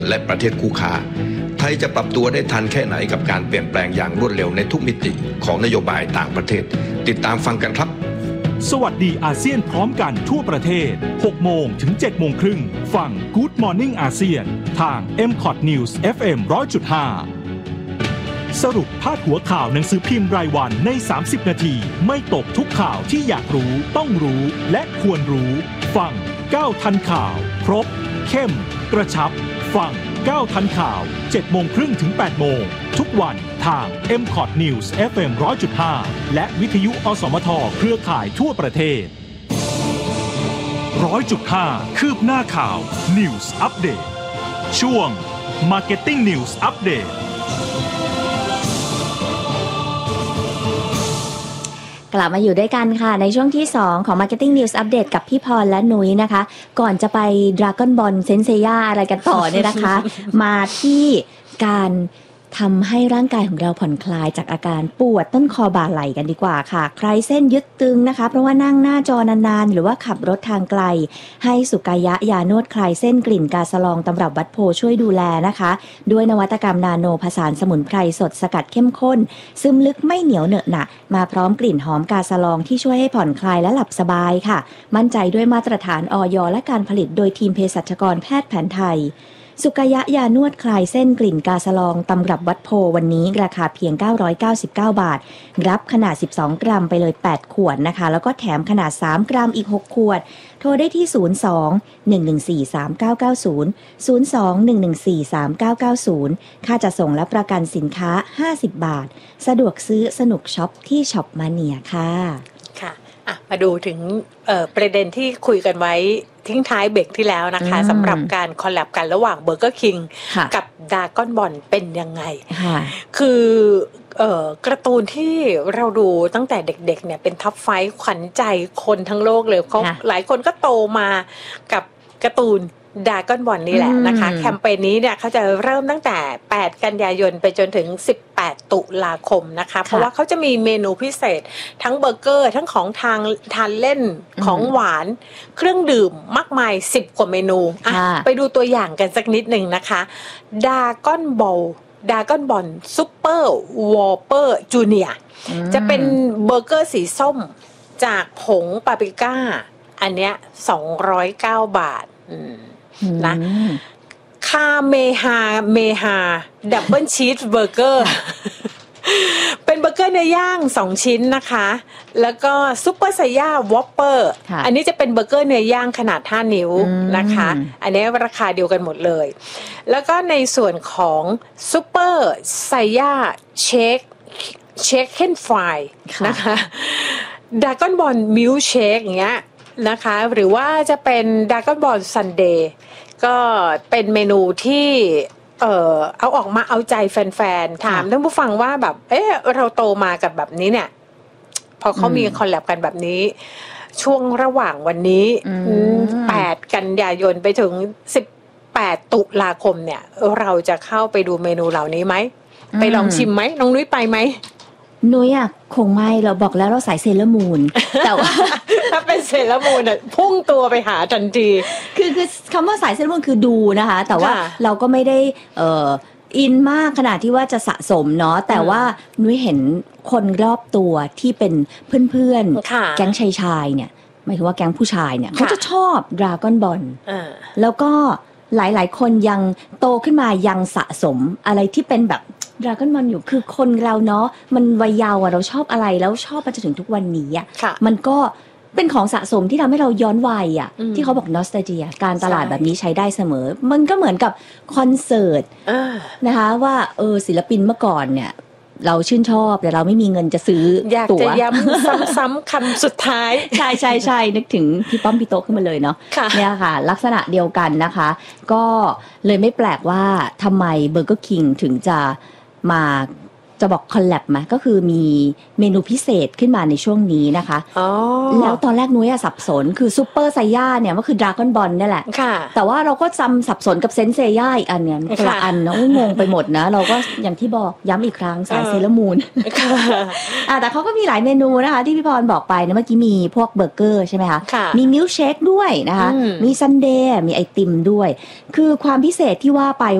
และประเทศคู่ค้าไทยจะปรับตัวได้ทันแค่ไหนกับการเปลี่ยนแปลงอย่างรวดเร็วในทุกมิติของนโยบายต่างประเทศติดตามฟังกันครับสวัสดีอาเซียนพร้อมกันทั่วประเทศ 6 โมงถึง 7 โมงครึ่งฟัง Good Morning อาเซียนทาง MCOT News FM 100.5 สรุปพาดหัวข่าวหนังสือพิมพ์รายวันใน 30 นาทีไม่ตกทุกข่าวที่อยากรู้ต้องรู้และควรรู้ฟัง9ทันข่าวครบเข้มกระชับฟัง9ทันข่าว 7 โมงครึ่งถึง 8 โมงทุกวันทาง MCOT News FM 100.5 และวิทยุอสมทเครือข่ายทั่วประเทศ 100.5 คืบหน้าข่าว News Update ช่วง Marketing News Update กลับมาอยู่ด้วยกันค่ะในช่วงที่2ของ Marketing News Update กับพี่พรและนุ้ยนะคะก่อนจะไป Dragon Ball Senseiya อะไรกันต่อเนี่ยนะคะ มาที่การทำให้ร่างกายของเราผ่อนคลายจากอาการปวดต้นคอบ่าไหล่กันดีกว่าค่ะใครเส้นยึดตึงนะคะเพราะว่านั่งหน้าจอนานๆหรือว่าขับรถทางไกลให้สุกายะยานวดคลายเส้นกลิ่นกาสลองตำรับวัดโพช่วยดูแลนะคะด้วยนวัตกรรมนาโนผสานสมุนไพรสดสกัดเข้มข้นซึมลึกไม่เหนียวเหนอะหนะมาพร้อมกลิ่นหอมกาสลองที่ช่วยให้ผ่อนคลายและหลับสบายค่ะมั่นใจด้วยมาตรฐานอย.และการผลิตโดยทีมเภสัชกรแพทย์แผนไทยสุกายะยานวดคลายเส้นกลิ่นกาสลองตำรับวัดโพวันนี้ราคาเพียง999 บาทรับขนาด12กรัมไปเลย8ขวดนะคะแล้วก็แถมขนาด3กรัมอีก6ขวดโทรได้ที่02-114-3990 ค่าจะส่งและประกันสินค้า50บาทสะดวกซื้อสนุกช็อปที่ช็อปมาเนียค่ะค่ะมาดูถึงประเด็นที่คุยกันไว้ทิ้งท้ายเบรกที่แล้วนะคะสำหรับการคอลแลบกันระหว่าง Burger King กับ Dragon Ball เป็นยังไงคือการ์ตูนที่เราดูตั้งแต่เด็กๆเนี่ยเป็นท็อปไฟว์ขวัญใจคนทั้งโลกเลยเขาหลายคนก็โตมากับการ์ตูนDragon Ball นี่แหละนะคะแคมเปญนี้เนี่ยเขาจะเริ่มตั้งแต่8กันยายนไปจนถึง18ตุลาคมนะคะเพราะว่าเขาจะมีเมนูพิเศษทั้งเบอร์เกอร์ทั้งของทานเล่นของหวานเครื่องดื่มมากมาย10กว่าเมนูไปดูตัวอย่างกันสักนิดนึงนะคะ Dragon Ball Super Whopper Junior จะเป็นเบอร์เกอร์สีส้มจากผงปาปริก้าอันเนี้ย209 บาทนะคาเมฮาดับเบิลชีสเบอร์เกอร์เป็นเบอร์เกอร์เนื้อย่าง2ชิ้นนะคะแล้วก็ซุปเปอร์ไซย่าวอปเปอร์อันนี้จะเป็นเบอร์เกอร์เนื้อย่างขนาด5นิ้วนะคะอันนี้ราคาเดียวกันหมดเลยแล้วก็ในส่วนของซุปเปอร์ไซย่าเชคเคนฟรายนะคะดราก้อนบอลมิลค์เชคอย่างเงี้ยนะคะหรือว่าจะเป็น Dragon Ball Sunday ก็เป็นเมนูที่เอาออกมาเอาใจแฟนๆถามท่านผู้ฟังว่าแบบเราโตมากับแบบนี้เนี่ยพอเขามีคอลแลบกันแบบนี้ช่วงระหว่างวันนี้8กันยายนไปถึง18ตุลาคมเนี่ยเราจะเข้าไปดูเมนูเหล่านี้ไหมไปลองชิมไหมน้องนุ้ยไปไหมนุ้ยคงไม่เราบอกแล้วเราสายเซเลอร์มูนแต่ว่าถ้าเป็นเซเลอร์มูนพุ่งตัวไปหาทันทีคือคำว่าสายเซเลอร์มูนคือดูนะคะแต่ว่าเราก็ไม่ได้อินมากขนาดที่ว่าจะสะสมเนาะแต่ว่านุ้ยเห็นคนรอบตัวที่เป็นเพื่อนๆแก๊งชายเนี่ยหมายถึงว่าแก๊งผู้ชายเนี่ยเขาจะชอบดราก้อนบอลแล้วก็หลายๆคนยังโตขึ้นมายังสะสมอะไรที่เป็นแบบดราก้อนบอลอยู่คือคนเราเนาะมันวัยเยาว์เราชอบอะไรแล้วชอบมาจนถึงทุกวันนี้มันก็เป็นของสะสมที่ทำให้เราย้อนวัยที่เขาบอกนอสตาเจียการตลาดแบบนี้ใช้ได้เสมอมันก็เหมือนกับคอนเสิร์ตนะคะว่าศิลปินเมื่อก่อนเนี่ยเราชื่นชอบแต่เราไม่มีเงินจะซื้อตั๋วอยากจะย้ำซ้ำๆคำสุดท้ายใช่นึกถึงพี่ป้อมพี่โต๊ะขึ้นมาเลยเนาะเนี่ยค่ะลักษณะเดียวกันนะคะก็เลยไม่แปลกว่าทำไมเบอร์เกอร์คิงถึงจะมาจะบอกคอลแลบไหมก็คือมีเมนูพิเศษขึ้นมาในช่วงนี้นะคะแล้วตอนแรกนุ้ยสับสนคือซูเปอร์ไซย่าเนี่ยมันคือดราก้อนบอลนี่แหละแต่ว่าเราก็จำสับสนกับเซนเซย่าอีกอันเนี่ยคนละอันนะงงไปหมดนะเราก็อย่างที่บอกย้ำอีกครั้งสายเซเลอร์มูนแต่เขาก็มีหลายเมนูนะคะที่พี่พรบอกไปนะเมื่อกี้มีพวกเบอร์เกอร์ใช่ไหมคะมีมิลค์เชคด้วยนะคะมีซันเดย์มีไอติมด้วยคือความพิเศษที่ว่าไป